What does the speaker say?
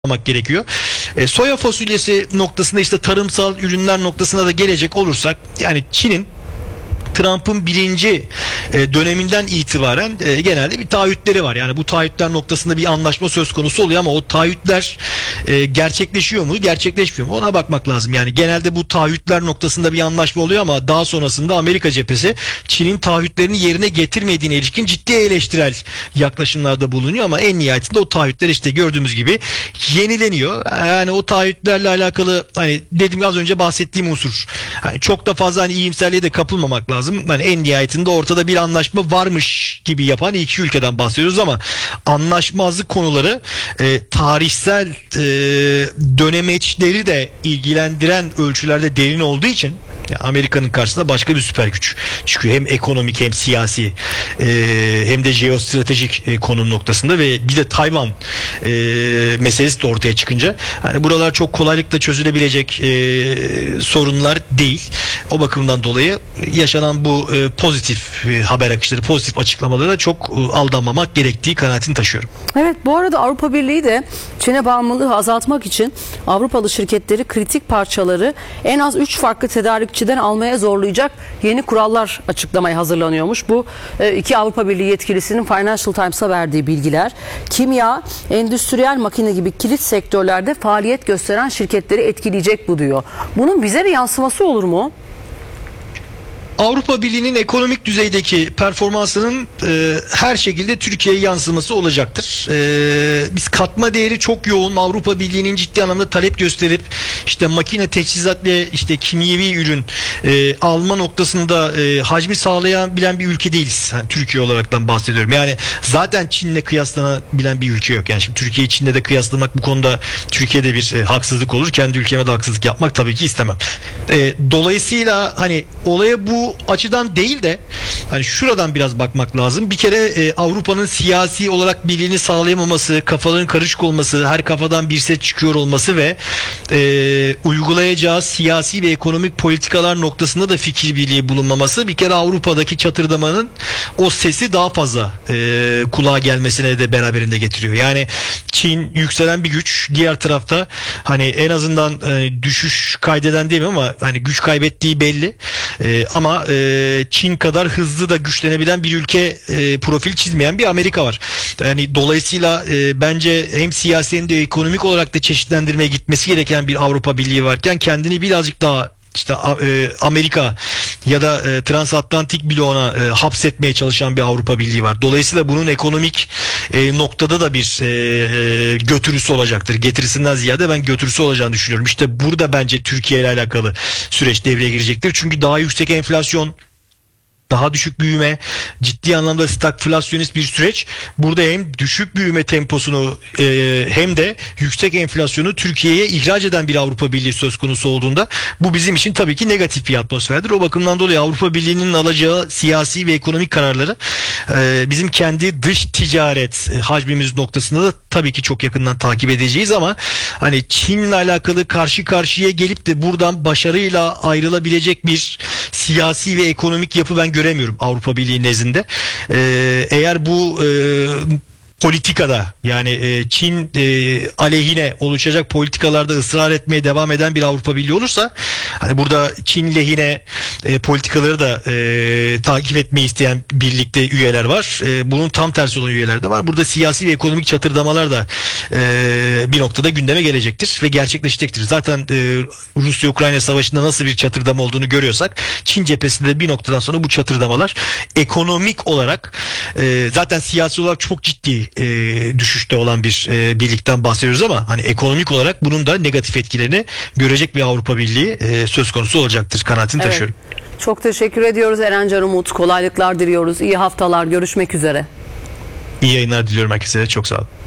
gerekiyor. Soya fasulyesi noktasında işte tarımsal ürünler noktasına da gelecek olursak, yani Çin'in Trump'ın birinci döneminden itibaren genelde bir taahhütleri var. Yani bu taahhütler noktasında bir anlaşma söz konusu oluyor ama o taahhütler gerçekleşiyor mu, gerçekleşmiyor mu, ona bakmak lazım. Yani genelde bu taahhütler noktasında bir anlaşma oluyor ama daha sonrasında Amerika cephesi Çin'in taahhütlerini yerine getirmediğine ilişkin ciddi eleştirel yaklaşımlarda bulunuyor ama en nihayetinde o taahhütler işte gördüğümüz gibi yenileniyor. Yani o taahhütlerle alakalı, hani dedim az önce bahsettiğim unsur, hani çok da fazla iyimserliğe de kapılmamak lazım. Yani en nihayetinde ortada bir anlaşma varmış gibi yapan iki ülkeden bahsediyoruz ama anlaşmazlık konuları tarihsel dönemeçleri de ilgilendiren ölçülerde derin olduğu için Amerika'nın karşısında başka bir süper güç çıkıyor. Hem ekonomik hem siyasi hem de jeostratejik konum noktasında ve bir de Tayvan meselesi de ortaya çıkınca hani buralar çok kolaylıkla çözülebilecek sorunlar değil. O bakımdan dolayı yaşanan bu pozitif haber akışları, pozitif açıklamalara çok aldanmamak gerektiği kanaatini taşıyorum. Evet, bu arada Avrupa Birliği de Çin'e bağımlılığı azaltmak için Avrupalı şirketleri kritik parçaları en az 3 farklı tedarikçiden almaya zorlayacak yeni kurallar açıklamaya hazırlanıyormuş. Bu iki Avrupa Birliği yetkilisinin Financial Times'a verdiği bilgiler. Kimya, endüstriyel makine gibi kilit sektörlerde faaliyet gösteren şirketleri etkileyecek bu diyor. Bunun bize bir yansıması olur mu? Avrupa Birliği'nin ekonomik düzeydeki performansının her şekilde Türkiye'ye yansıması olacaktır. Biz katma değeri çok yoğun Avrupa Birliği'nin ciddi anlamda talep gösterip işte makine, teçhizat ve işte kimyevi ürün alma noktasında hacmi sağlayabilen bir ülke değiliz. Yani Türkiye olaraktan bahsediyorum. Yani zaten Çin'le kıyaslanabilen bir ülke yok. Yani şimdi Türkiye'yi Çin'le de kıyaslamak bu konuda Türkiye'de bir haksızlık olur. Kendi ülkeme de haksızlık yapmak tabii ki istemem. Dolayısıyla hani olaya bu açıdan değil de hani şuradan biraz bakmak lazım. Bir kere Avrupa'nın siyasi olarak birliğini sağlayamaması, kafaların karışık olması, her kafadan bir ses çıkıyor olması ve uygulayacağı siyasi ve ekonomik politikalar noktasında da fikir birliği bulunmaması bir kere Avrupa'daki çatırdamanın o sesi daha fazla kulağa gelmesine de beraberinde getiriyor. Yani Çin yükselen bir güç, diğer tarafta hani en azından düşüş kaydeden değil mi ama hani güç kaybettiği belli. Ama Çin kadar hızlı da güçlenebilen bir ülke profil çizmeyen bir Amerika var. Yani dolayısıyla bence hem siyasi hem de ekonomik olarak da çeşitlendirmeye gitmesi gereken bir Avrupa Birliği varken kendini birazcık daha işte Amerika ya da transatlantik bloğuna hapsetmeye çalışan bir Avrupa Birliği var. Dolayısıyla bunun ekonomik noktada da bir götürüsü olacaktır. Getirisinden ziyade ben götürüsü olacağını düşünüyorum. İşte burada bence Türkiye ile alakalı süreç devreye girecektir. Çünkü daha yüksek enflasyon, daha düşük büyüme, ciddi anlamda stagflasyonist bir süreç. Burada hem düşük büyüme temposunu hem de yüksek enflasyonu Türkiye'ye ihraç eden bir Avrupa Birliği söz konusu olduğunda bu bizim için tabii ki negatif bir atmosferdir. O bakımdan dolayı Avrupa Birliği'nin alacağı siyasi ve ekonomik kararları bizim kendi dış ticaret hacmimiz noktasında da tabii ki çok yakından takip edeceğiz ama hani Çin'le alakalı karşı karşıya gelip de buradan başarıyla ayrılabilecek bir siyasi ve ekonomik yapı ben göremiyorum Avrupa Birliği nezdinde. Eğer bu politikada yani Çin aleyhine oluşacak politikalarda ısrar etmeye devam eden bir Avrupa Birliği olursa hani burada Çin lehine politikaları da takip etmeyi isteyen birlikte üyeler var. Bunun tam tersi olan üyeler de var. Burada siyasi ve ekonomik çatırdamalar da bir noktada gündeme gelecektir ve gerçekleşecektir. Zaten Rusya-Ukrayna savaşında nasıl bir çatırdama olduğunu görüyorsak Çin cephesinde bir noktadan sonra bu çatırdamalar ekonomik olarak zaten siyasi olarak çok ciddi düşüşte olan bir birlikten bahsediyoruz ama hani ekonomik olarak bunun da negatif etkilerini görecek bir Avrupa Birliği söz konusu olacaktır kanaatini taşıyorum. Çok teşekkür ediyoruz Eren Can Umut. Kolaylıklar diliyoruz. İyi haftalar. Görüşmek üzere. İyi yayınlar diliyorum herkese. Çok sağ olun.